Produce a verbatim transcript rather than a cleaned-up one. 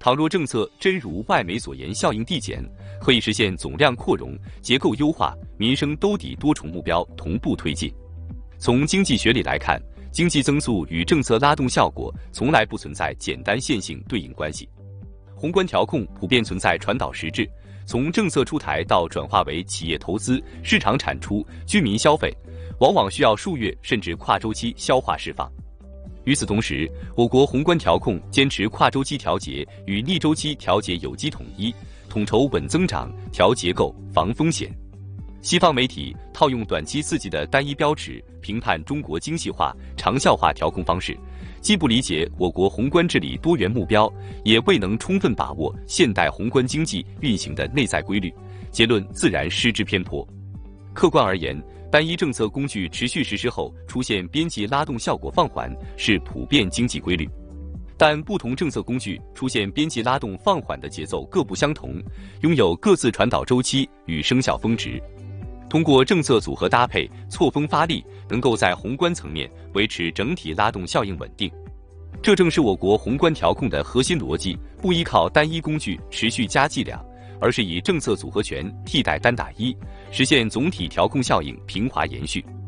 倘若政策真如外媒所言效应递减，可以实现总量扩容、结构优化、民生兜底多重目标同步推进。从经济学里来看，经济增速与政策拉动效果从来不存在简单线性对应关系。宏观调控普遍存在传导实质，从政策出台到转化为企业投资、市场产出、居民消费，往往需要数月甚至跨周期消化释放。与此同时，我国宏观调控坚持跨周期调节与逆周期调节有机统一，统筹稳增长、调结构、防风险。西方媒体套用短期刺激的单一标尺评判中国精细化、长效化调控方式，既不理解我国宏观治理多元目标，也未能充分把握现代宏观经济运行的内在规律，结论自然失之偏颇。客观而言，单一政策工具持续实施后出现边际拉动效果放缓是普遍经济规律，但不同政策工具出现边际拉动放缓的节奏各不相同，拥有各自传导周期与生效峰值。通过政策组合搭配、错峰发力，能够在宏观层面维持整体拉动效应稳定。这正是我国宏观调控的核心逻辑，不依靠单一工具持续加剂量，而是以政策组合拳替代单打一，实现总体调控效应平滑延续。